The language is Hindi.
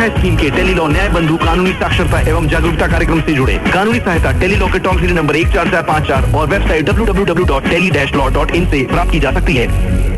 न्याय स्कीम के टेली लॉ न्याय बंधु कानूनी साक्षरता एवं जागरूकता कार्यक्रम से जुड़े। कानूनी सहायता टेली लॉ के टोल फ्री नंबर 1454 और वेबसाइट www.tele-law.in से प्राप्त की जा सकती है।